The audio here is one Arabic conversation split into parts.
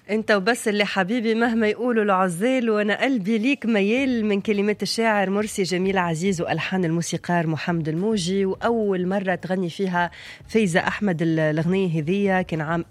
انت وبس اللي حبيبي مهما يقولوا العزال، وانا قلبي ليك ميال، من كلمات الشاعر مرسي جميل عزيز والحان الموسيقار محمد الموجي. واول مره تغني فيها فايزه احمد الاغنيه هذية كان عام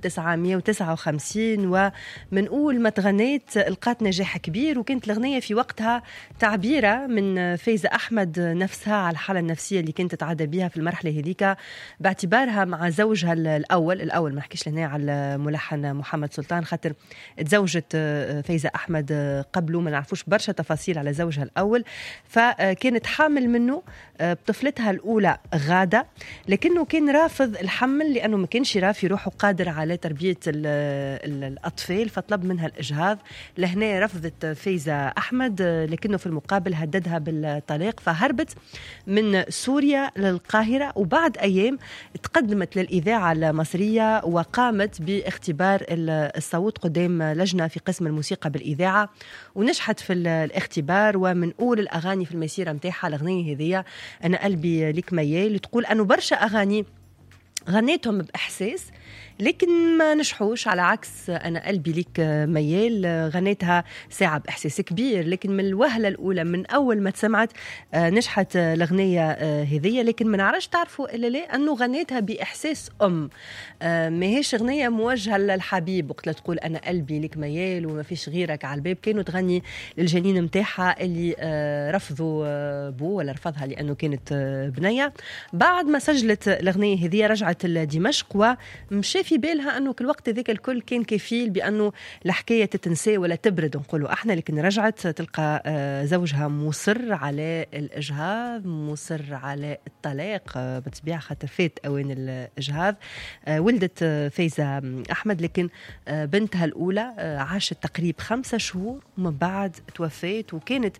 1959، ومن اول ما تغنيت لقات نجاح كبير، وكانت الاغنيه في وقتها تعبيره من فايزه احمد نفسها على الحاله النفسيه اللي كانت تتعدى بها في المرحله هذيك، باعتبارها مع زوجها الاول ما نحكيش لهنا على الملحن محمد سلطان، خاطر تزوجت فايزة أحمد قبله، ما نعرفوش برشا تفاصيل على زوجها الأول. فكانت حامل منه بطفلتها الأولى غادة، لكنه كان رافض الحمل لأنه ما كانش رافي روحه قادر على تربية الأطفال، فطلب منها الإجهاض. لهنا رفضت فايزة أحمد، لكنه في المقابل هددها بالطلاق، فهربت من سوريا للقاهرة. وبعد أيام تقدمت للإذاعة المصرية وقامت باختبار الصوت قدام لجنة في قسم الموسيقى بالإذاعة، ونجحت في الاختبار. ومن أول الأغاني في المسيرة متاعها الأغنية هذية أنا قلبي ليك ميال، تقول أنه برشا أغاني غنيتهم بإحساس لكن ما نجحوش، على عكس أنا قلبي ليك ميال غنيتها ساعة بإحساس كبير، لكن من الوهلة الأولى من أول ما تسمعت نجحت الأغنية هذية. لكن ما نعرفش تعرفوا إلا ليه أنه غنيتها بإحساس ما هيش أغنية موجهة للحبيب وقت لا تقول أنا قلبي ليك ميال وما فيش غيرك على الباب. كانوا تغني للجنين متاعها اللي رفضوا بو ولا رفضها لأنه كانت بنية. بعد ما سجلت الأغنية هذية رجعت لدمشق، ومشي في بالها أنه كل وقت ذيك الكل كان كفيل بأنه الحكاية تتنسى ولا تبرد نقولوا احنا، لكن رجعت تلقى زوجها مصر على الإجهاض، مصر على الطلاق بطبيعة خاطر فات أوان الإجهاض. ولدت فايزة أحمد، لكن بنتها الأولى عاشت تقريبا 5 شهور ومن بعد توفيت. وكانت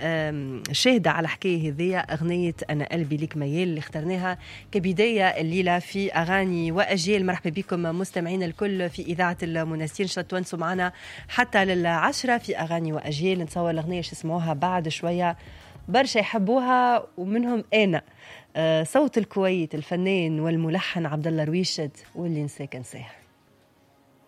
شاهدة على حكاية هذية أغنية أنا قلبي ليك ميال اللي اخترناها كبداية الليلة في أغاني وأجيال. مرحبا بكم مستمعين الكل في إذاعة المنسين، شو تونسوا معنا حتى لل10 في أغاني وأجيال. نتصور الأغنية شو اسموها بعد شوية برشا يحبوها ومنهم أنا. صوت الكويت الفنان والملحن عبد الله رويشد، واللي نساك نساه.